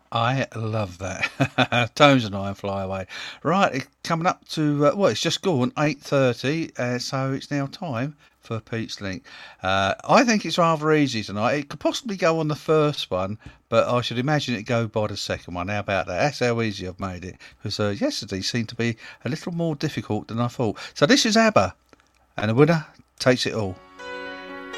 I love that. Tones and I fly away. Right, coming up to it's just gone 8:30, so it's now time for Pete's Link. I think it's rather easy tonight. It could possibly go on the first one, but I should imagine it go by the second one. How about that? That's how easy I've made it. Because yesterday seemed to be a little more difficult than I thought. So this is ABBA, and the winner takes it all.